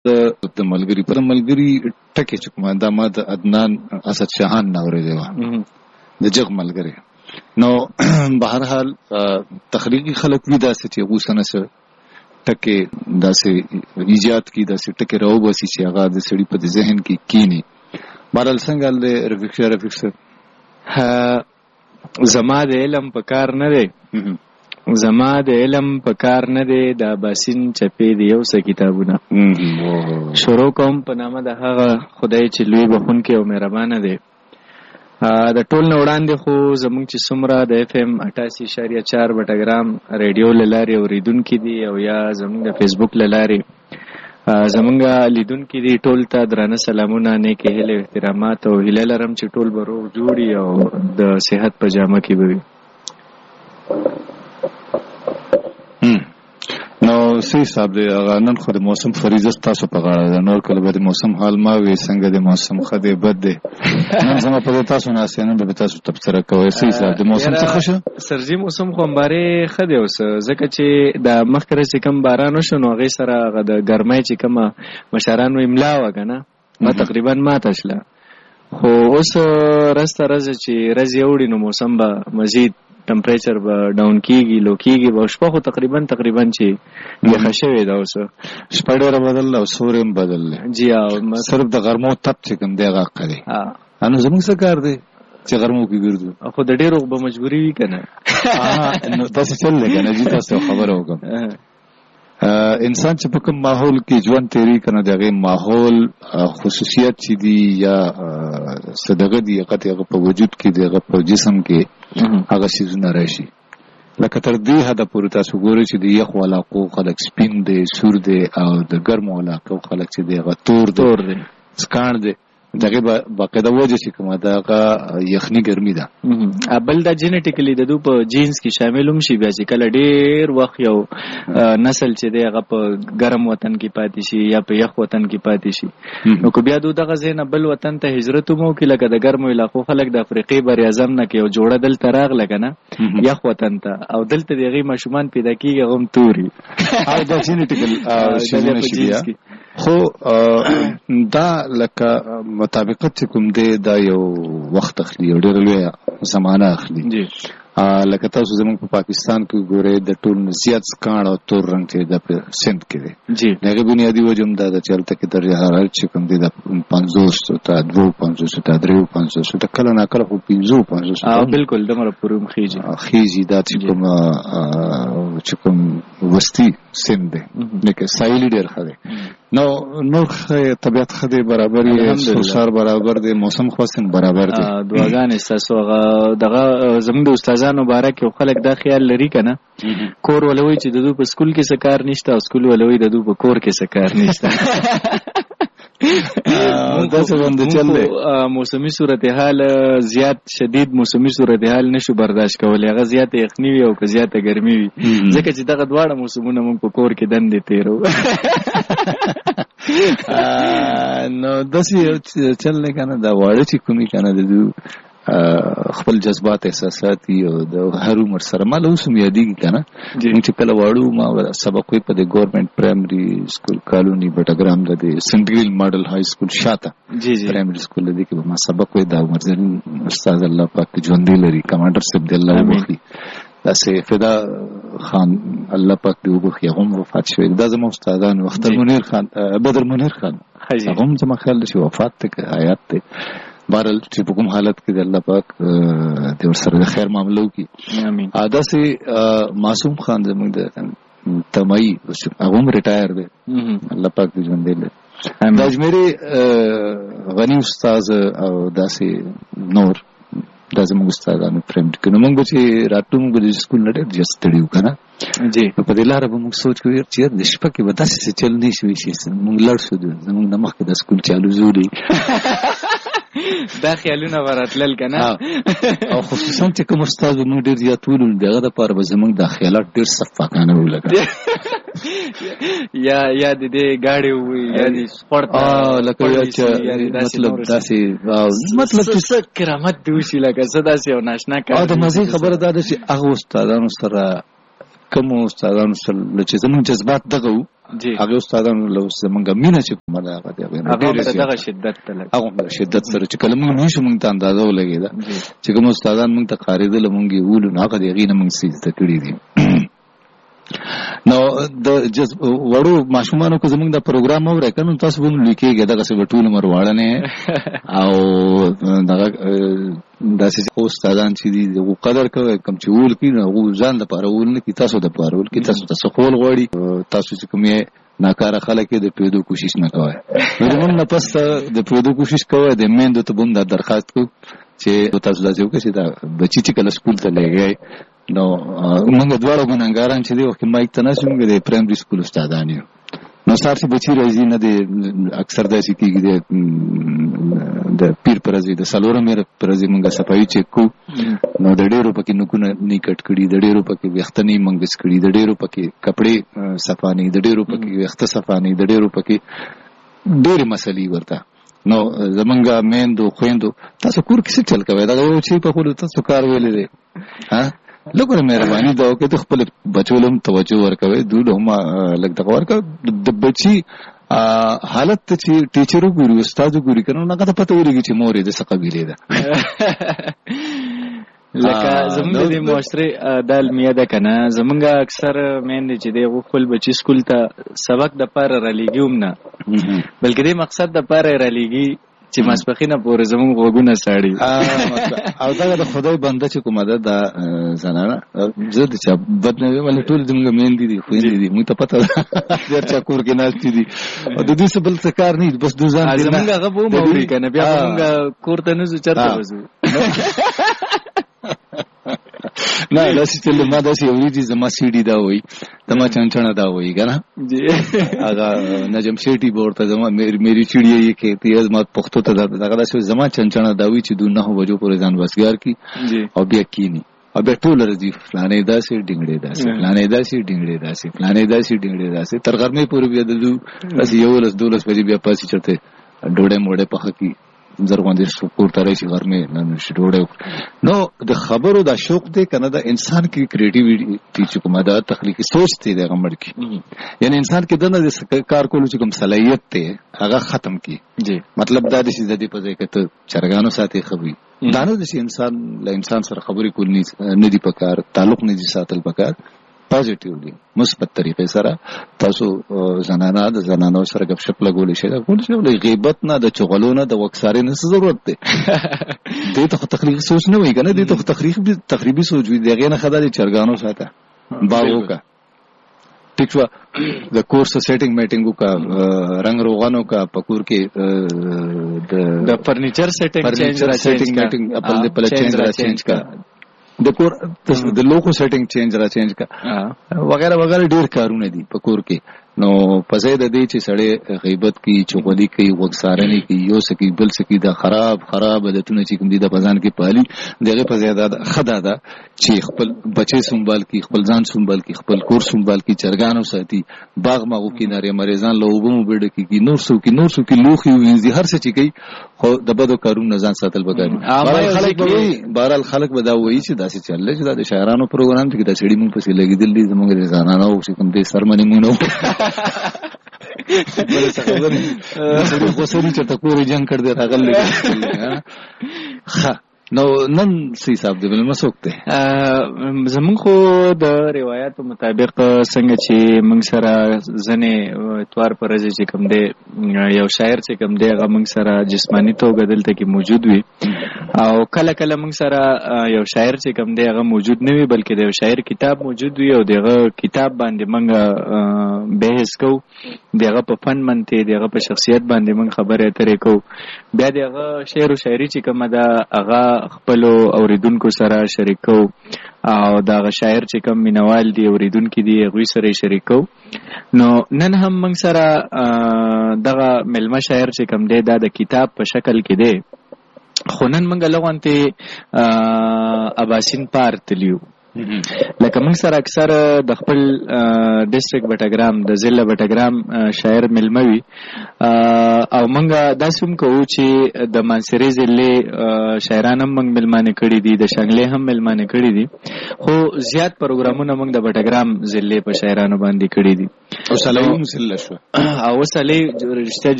د ملګری پر ملګری ټکي چې کومه دا ما د عدنان اسد شاهان نه اورېدی و د جګ ملګری. نو بهر حال تخلیقي خلک وي داسې چې غوسنه سره ټکي داسې ایجاد کی داسې ټکي راوباسي چې هغه د سړي په ذهن کې کینی. بهرحال څنګه د رفیق سره زما د علم په کار نه دی د باسین چپې دی یو څه کتابونه شروع کوم په نامه د هغه خدای چې لوی بخونکی او مهربانه دی. د ټول نه وړاندې خو زمونږ چې څومره د اف ام 88.4 بټګرام ریډیو له لارې اورېدونکي دي او یا زمونږ د فیسبوک له لارې زمونږ لیدونکي دي ټول ته درانه سلامونه، نیکې هیلې، احترامات او هیله لرم چې ټول به روغ جوړي او د صحت په جامه کې به وي. نو سی صاحب دی نن خو د موسم فریضه تاسو په غاړه ده، نور کله به د موسم حال ما وي څنګه د موسم خدای بد دی نن زما په تاسو نه اسنه به تاسو تبصره کوي. سی صاحب د موسم څه خوشه سرجی موسم خو مبارې خدای اوس ځکه چې د مخکره چې کم باران وشو نو هغه سره د ګرمۍ چې کم مشرانو املا وکنه ما تقریبا ما تشله خو اوس راسته راځي چې راځي وړي نو موسم به مزید ټمپریچر به ډاون کیږي لو کیږي به شپه خو تقریبا چې یخه شوې ده اوس شپه ډېره بدل او سورم بدل جی صرف د غرمو تپ چې کوم دی هغه کوي انو زموږ څه کار دی چې غرمو کې ګرځو خو د ډېرو به مجبوري وي کنه نو تاسو چل لګنه جی تاسو خبره وکم انسان چې په کوم ماحول کې ژوند تیری کنه دغه ماحول خصوصیت چې دی یا صدقه دی هغه په وجود کې دغه په جسم کې هغه شیزونه راشي. لکه تر دې حد پورې تاسو ګورئ چې د یخ علاقو خلک سپین دی سور دی او د ګرمو علاقو خلک چې دی هغه تور دی سکان دی دغه باقاعده وجه چې کومه دغه یخني ګرمي ده بل دا جینټیکلی د دو په جینز کې شامل هم شي بیا چې کله ډېر وخت یو نسل چې دی هغه په ګرم وطن کې پاتې شي یا په یخ وطن کې پاتې شي نو که بیا دغه ځای نه بل وطن ته هجرت مو کې لکه د ګرمو علاقو خلک د افریقې بر اعظم نه کې یو جوړه دلته راغله کنه یخ وطن ته او دلته دغه ماشومان پیدا کیږي هم توري او دا جینټیکل شي خو دا لکه مطابقت چې کوم دی دا یو وخت اخلي یو ډېر لوی زمانہ اخلي لکه تاسو زموږ په پاکستان کې ګورئ د ټول زیات سکان او تور رنګ چې د سند کې دی هغه بنیادی وجه هم دا د چلته کې درجه حرارت چې کوم دی د 500 ته 250 ته 350 ته کله نه کله خو 550 بالکل دمره پروم خيجي دا چې کوم وستي سند دی لکه سایل ډېر خره نو نور طبيعت خدي برابر سرشار برابر دی موسم خاصن برابر دی دعاګانې تاسو دغه زموږ د استادانو مبارک یو خلک دا خیال لري کنه کور ولوي چې د دو په سکول کې څه کار نشته او سکول ولوي د دو په کور کې څه کار نشته دا څه باندې چل دی موسمي صورتحال زیات شدید موسمي صورتحال نشو برداشت کولای هغه زیات یخنی وي او که زیات ګرمي وي ځکه چې دغه دواړه موسمونه موږ په کور کې دندې تیرو نو داسې چل نه کنه دا واړه چې کومي کنه د خپل جذبات احساسات او د هر عمر سره مال اوسم یادېږي کنه چې کله واړو ما سبق وي په د ګورنمنت پرایمري سکول کالونی بټګرام د سنټرل ماډل های سکول شاته پرایمري سکول د کې ما سبق وي دا عمرزن استاد الله پاک ژوند لري کمانډر صاحب دی الله وبخي دا سه فدا خان الله پاک دی وبخي هم وفات شوی دا زموږ استادان اختر منیر خان بدر منیر خان هم زما خیال شي وفات ته آیات ته بارل چې په کوم حالت کې د الله پاک د ورسره د خیر معاملو کې امين ادا سي معصوم خان زموږ د تمای هغه هم ریټایر دی الله پاک دې ژوند دې د اجميري غني استاد او داسې نور دا زموږ استادانو فرند کې نو موږ چې راتلو موږ د سکول نه ډېر جستړیو کنه جی په دې لار به موږ سوچ کوو چې د شپه کې به داسې چل نه شي موږ لړ شو زموږ د مخ کې د سکول چالو زوري دا خیالونه وراتلل کنه او خصوصا چې کوم استاد موږ ډېر زیاتول دغه د پاره به زموږ د خیالات ډېر صفاکانه ولګا یا د دې گاډي وي یا د سپورت لکه مطلب داسې مطلب چې کرامت دوشي لکه صدا سي او ناشنا کار او د مزي خبره ده چې هغه استادانو سره کوم استادانو سره چې زموږ جذبات دغه هغه استادانو له زمونږ مینه چې کومه ده هغه دغه شدت هغه شدت سره چې کله موږ نشو موږ ته اندازه ولګېده چې کوم استادان موږ ته قاریدل موږ یې ولو نو هغه دغې نه موږ زده کړي دي. نو د وړو ماشومانو که زمونږ د پروګرام اورئ که نو تاسو به هم لوی کېږئ دغسې به ټول عمر واړه نه او دغه داسې خو استادان چې دي هغو قدر کوئ کوم چې اول کړي نو هغو ځان دپاره اول نه کړي تاسو دپاره اول کړي. تاسو ته څه خول غواړي تاسو چې کوم یې ناکاره خلک یې د پوهېدو کوشش نه کوئ نو زمونږ نه پس د پوهېدو کوشش کوئ د میندو ته به هم دا درخواست کوو چې تاسو داسې وکړئ چې دا بچي چې کله سکول ته لېږئ نو موږ دواړه ګناهګاران چې دی وخت مایک ته ناست موږ د پرایمري سکول استادان یو نو سهار چې بچي راځي نه دی اکثر داسې کېږي د پیر پر ورځې د څلورم پر ورځې موږ صفایي چیک کوو نو د ډېرو پکې نوکونه نه کټ کړي د ډېرو پکې ویښته نه منګس کړي د ډېرو پکې کپړې صفا نه د ډېرو پکې ویښته صفا نه د ډېرو پکې ډېرې مسلې ورته نو زمونږ میندو خویندو تاسو کور کې څه چل کوئ دغه یو چې په خپلو تاسو کار ویلی دی لږ مهرباني دا وکړئ د خپل بچو له هم توجه ورکوئ دوی له هم لږ دغه ورکوه د بچي حالت ته چې ټیچر وګوري استاد وګوري که نو هغه ته پته ولګي چې مور یې د څه قبیلې ده لکه زمونږ د معاشرې دا المیه ده که نه زمونږ اکثر میندې چې دی هغوی خپل بچي سکول ته سبق دپاره رالیږي هم نه بلکې دې مقصد دپاره یې رالیږي چې ماسپښینه پورې زمونږ غوږونه ساړي او دغه د خدای بنده چې کومه ده دا زنانه زه د چا بد نه ویم ولې ټول زمونږ میندې دي خویندې دي موږ ته پته ده ډېر چا کور کې ناستې دي او د دوی څه بل څه کار نه بس دوی ځان زمونږ هغه به هم اوري که نه بیا به مونږ کور ته نه ځو چېرته به ځو نه داسې چې ما داسې اورېدي زما سیډي دا وایي زما چنچڼه دا وایي که نه هغه نجم شیټي به ورته زما میری چیړیه یې کهتی ہے زما پښتو ته دغه داسې زما چنچڼه دا وایي چې دوی 9 بجو پورې ځان بسګار کړي او بیا کښېني او بیا ټول راځي فلانې داسې ډینګړې داسې فلانې داسې ډینګړې داسې فلانې داسې ډینګړې داسې تر غرمې پورې بیا د دوی داسې 11-12 بجې بیا پاسې چېرته ډوډۍ موډۍ پخه کړي زرغوندې کور ته راشي غرمې نه شي ډوډۍ نو د خبرو دا شوق دی که نه د انسان کې کریټیویټي چې کومه ده تخلیقي سوچ دی د هغه مړ کې یعنې انسان کې دنه د کار کولو چې کوم صلاحیت دی هغه ختم کړي مطلب دا دی چې د دې په ځای کې ته چرګانو ساتې خبري دا نه ده چې انسان له انسان سره خبرې کول نه دي پکار تعلق نه دي ساتل پکار پازیټیولی مثبت طریقې سره تاسو زنانه د زنانو سره ګپ شپ لګولی شئ د غیبت نه د چغلو نه د وکسارۍ نه څه ضرورت دی دې ته خو تخریبي سوچ نه وایي که نه دې ته خو تخریبي سوچ وي د هغې نه ښه دا د چرګانو ساته باغ وکړه ټیک شوه د کور څه سیټینګ میټینګ وکړه رنګ روغن وکړه په کور کې د فرنیچر سیټینګ میټینګ خپل چینج را چینج کړه د کور د لوکو سیټینګ چینج را چینج کا وغیرہ وغیرہ ډیر کارونه دي په کور کې نو په ځای د دې چې سړی غیبت کوي چغلي کوي وکسارنې کوي یو څه کوي بل څه کوي دا خراب عادتونه چې کوم دي د پزان کې پالي دغه په ځای دا خدا ده چې خپل بچي سنبال کوي خپل ځان سنبال کوي خپل کور سنبال کوي چرګانو ساتي باغ ماغو کیناره مریضان له وبو بډ کوي نور څو کې لوخي وینځي هر څه چې کوي خو د بدو کارونو ځان ساتل وکړي بهرحال خلک به دا وایي چې داسې چلل چې دا د شاعرانو پروګرام کې دا سړي مونږ پسې لګېدل دي زموږ رضانانه او چې کوم دې سرمنې مونږ نه بل څه خبرې غوسري چې تکورې جنگ کړ دې راغلې ښه نو نن سی صاحب دې بل مسوک ته زمون خو د روایتو مطابق څنګه چې موږ سره ځنې اتوار پر ورځ چې کوم دی یو شاعر چې کوم دی هغه موږ سره جسمانی توګه دلته کې موجود وي او کله کله موږ سره یو شاعر چې کوم دی هغه موجود نه وي بلکې د یو شاعر کتاب موجود وي او دغه کتاب باندې موږ بحث کوو دغه په فن منته دغه په شخصیت باندې موږ خبرې اترې کوو بیا دغه شعر او شاعري چې کومه ده هغه خپل اوریدونکو سره شریکو او دا شاعر چې کوم مینوال دی اوریدونکو دی هغه سره شریکو نو نن هم موږ سره دغه ملما شاعر چې کوم دی دا د کتاب په شکل کې دی خو نن موږ لغونته اباسین پارت لیو لکه موږ سره اکثر د خپل ډیسټریکټ بټګرام د ضلع بټګرام شاعر ملموي او منګه داسې هم کوو چې د مانسیري ضلع شاعران هم موږ ملمانه کړي دي، د شانګلې هم ملمانه کړي دي، خو زیات پروګرامونه موږ د بټګرام ضلع په شاعرانو باندې کړي دي. او سلام ضلع شو، او سلې رښتیا